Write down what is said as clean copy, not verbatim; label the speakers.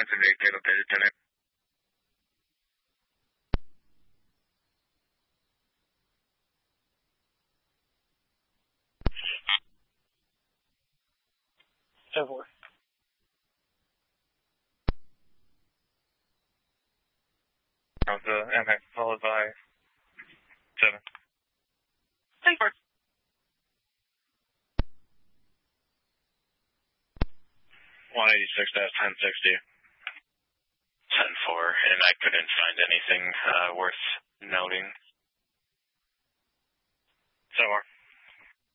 Speaker 1: 10-4.
Speaker 2: Alpha, impact followed by 7.
Speaker 1: 10-4.
Speaker 2: 186-1060.
Speaker 3: 10-4, and I couldn't find anything worth noting.
Speaker 2: 7-4.